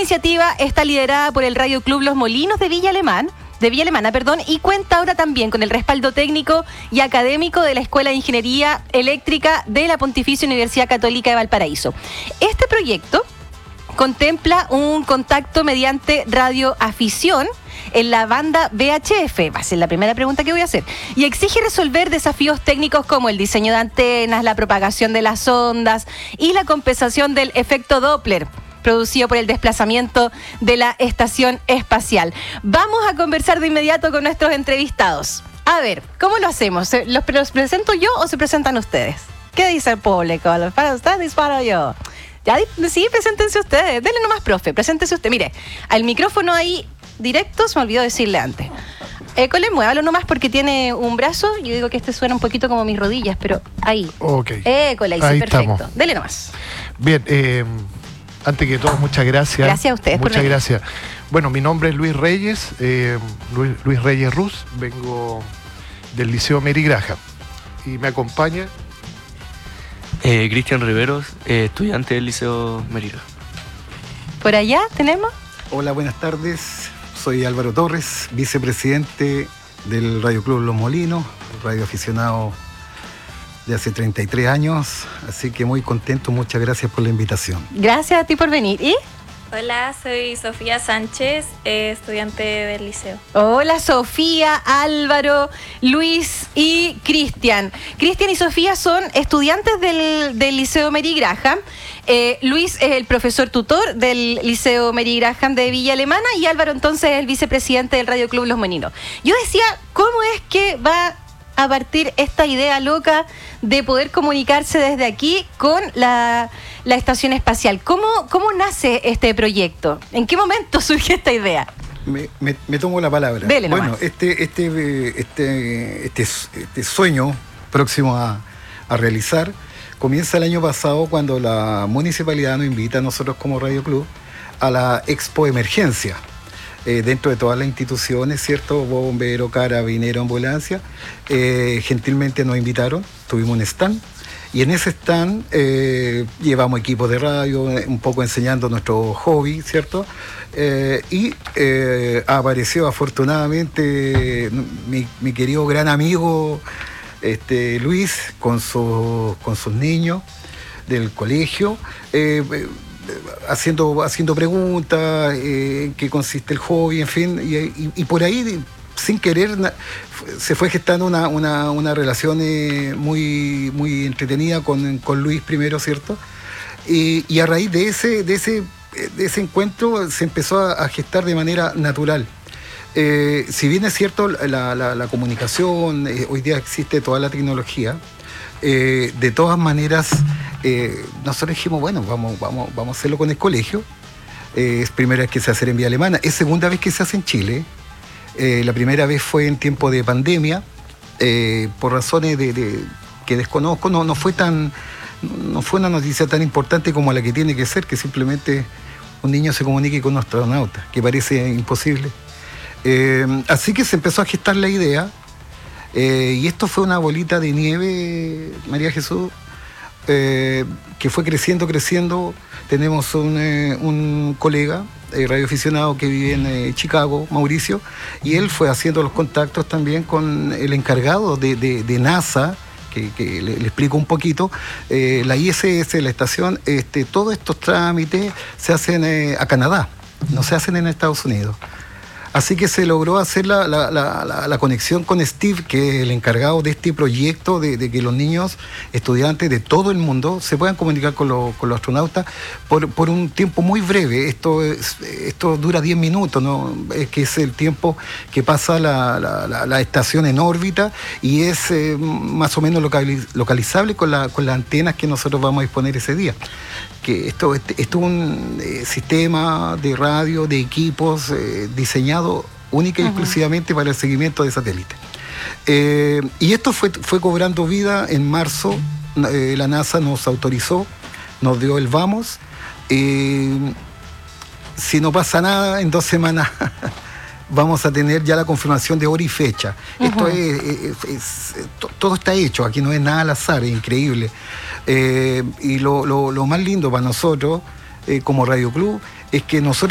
iniciativa está liderada por el Radio Club Los Molinos de Villa Alemana, y cuenta ahora también con el respaldo técnico y académico de la Escuela de Ingeniería Eléctrica de la Pontificia Universidad Católica de Valparaíso. Este proyecto contempla un contacto mediante radioafición en la banda VHF, va a ser la primera pregunta que voy a hacer, y exige resolver desafíos técnicos como el diseño de antenas, la propagación de las ondas y la compensación del efecto Doppler, producido por el desplazamiento de la estación espacial. Vamos a conversar de inmediato con nuestros entrevistados. A ver, ¿cómo lo hacemos? ¿Los presento yo o se presentan ustedes? ¿Qué dice el público? ¿Los para ustedes? ¿Para yo? Ya, sí, preséntense ustedes. Denle nomás, profe, preséntese usted. Mire, al micrófono ahí directo, se me olvidó decirle antes. École, muévalo nomás porque tiene un brazo. Yo digo que este suena un poquito como mis rodillas, pero ahí. Ok. École, ahí sí, perfecto. Estamos. Dele nomás. Bien, antes que todo, muchas gracias. Gracias a ustedes. Muchas gracias. Bueno, mi nombre es Luis Reyes, Luis Reyes Ruz, vengo del Liceo Mary Graham y me acompaña Cristian Riveros, estudiante del Liceo Mary Graham. Por allá tenemos. Hola, buenas tardes. Soy Álvaro Torres, vicepresidente del Radio Club Los Molinos, radio aficionado de hace 33 años, así que muy contento, muchas gracias por la invitación. Gracias a ti por venir. ¿Y? Hola, soy Sofía Sánchez, estudiante del liceo. Hola Sofía, Álvaro, Luis y Cristian. Cristian y Sofía son estudiantes del Liceo Mary Graham. Luis es el profesor tutor del Liceo Mary Graham de Villa Alemana y Álvaro entonces es el vicepresidente del Radio Club Los Molinos. Yo decía, ¿cómo es que va a partir esta idea loca de poder comunicarse desde aquí con la estación espacial? ¿Cómo nace este proyecto? ¿En qué momento surge esta idea? Me tomo la palabra. Dele nomás. Bueno, este sueño próximo a realizar comienza el año pasado cuando la municipalidad nos invita a nosotros como Radio Club a la Expo Emergencia. Dentro de todas las instituciones, ¿cierto? Bombero, carabinero, ambulancia, gentilmente nos invitaron, tuvimos un stand, y en ese stand llevamos equipos de radio, un poco enseñando nuestro hobby, ¿cierto? Y apareció afortunadamente mi querido gran amigo Luis con sus niños del colegio, haciendo preguntas, en qué consiste el hobby, en fin, y por ahí, sin querer, se fue gestando una relación muy entretenida con Luis primero, ¿cierto? Y a raíz de ese encuentro se empezó a gestar de manera natural. Si bien es cierto, la comunicación, hoy día existe toda la tecnología, de todas maneras, nosotros dijimos, bueno, vamos a hacerlo con el colegio. Es primera vez que se hace en Vía Alemana, es segunda vez que se hace en Chile. La primera vez fue en tiempo de pandemia, por razones que desconozco, no fue una noticia tan importante como la que tiene que ser, que simplemente un niño se comunique con un astronauta, que parece imposible. Así que se empezó a gestar la idea. Y esto fue una bolita de nieve, María Jesús, que fue creciendo. Tenemos un colega radioaficionado que vive en Chicago, Mauricio, y él fue haciendo los contactos también con el encargado de NASA, que le explico un poquito, la ISS, la estación, todos estos trámites se hacen a Canadá, no se hacen en Estados Unidos. Así que se logró hacer la conexión con Steve, que es el encargado de este proyecto de que los niños, estudiantes de todo el mundo, se puedan comunicar con los astronautas por un tiempo muy breve. Esto dura 10 minutos, ¿no? Es que es el tiempo que pasa la estación en órbita y es más o menos localizable con las antenas que nosotros vamos a disponer ese día. Que esto es un sistema de radio, de equipos diseñado única y exclusivamente para el seguimiento de satélites. Y esto fue cobrando vida en marzo. La NASA nos autorizó, nos dio el vamos. Si no pasa nada, en 2 semanas vamos a tener ya la confirmación de hora y fecha. Esto todo está hecho, aquí no es nada al azar, es increíble. Y lo más lindo para nosotros, como Radio Club, es que nosotros